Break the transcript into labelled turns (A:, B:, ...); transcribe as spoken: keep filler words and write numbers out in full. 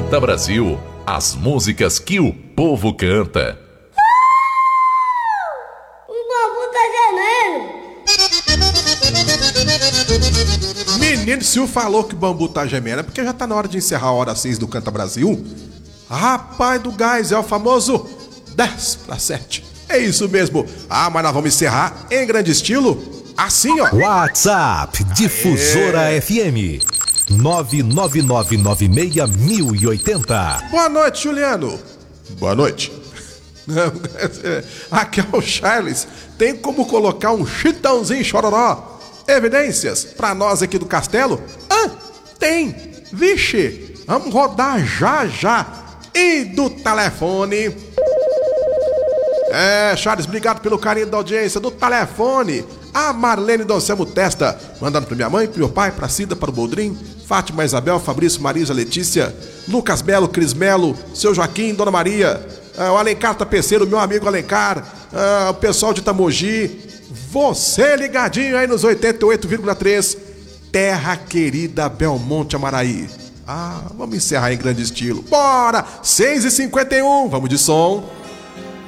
A: Canta Brasil, as músicas que o povo canta.
B: O bambu tá gemendo.
C: Menino, se o falou que o bambu tá gemendo é porque já tá na hora de encerrar a hora seis do Canta Brasil. Rapaz do gás, é o famoso dez para sete. É isso mesmo. Ah, mas nós vamos encerrar em grande estilo, assim, ó.
D: WhatsApp Difusora Aê. F M nove nove nove nove seis zero oito zero.
C: Boa noite, Juliano. Boa noite. Aqui é o Charles. Tem como colocar um chitãozinho chororó? Evidências pra nós aqui do Castelo? Ah, tem. Vixe, vamos rodar já já. E do telefone? É, Charles, obrigado pelo carinho da audiência. Do telefone, a Marlene Doncelmo Testa, mandando pra minha mãe, pro meu pai, pra Cida, para o Boldrin, Fátima, Isabel, Fabrício, Marisa, Letícia, Lucas Melo, Cris Melo, seu Joaquim, Dona Maria, ah, o Alencar Tapeceiro, meu amigo Alencar, ah, o pessoal de Tamogi, você ligadinho aí nos oitenta e oito vírgula três, terra querida Belmonte Amaraí. Ah, vamos encerrar em grande estilo. Bora! seis e cinquenta e um, vamos de som.